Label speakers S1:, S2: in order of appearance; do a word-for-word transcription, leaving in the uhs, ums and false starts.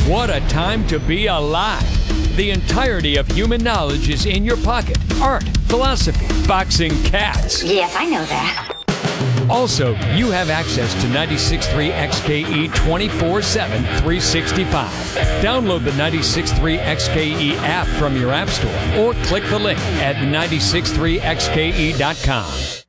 S1: What a time to be alive. The entirety of human knowledge is in your pocket. Art, philosophy, boxing, cats.
S2: Yes, I know that.
S1: Also, you have access to ninety-six point three X K E twenty-four seven, three sixty-five. Download the ninety-six point three X K E app from your app store or click the link at nine six three X K E dot com.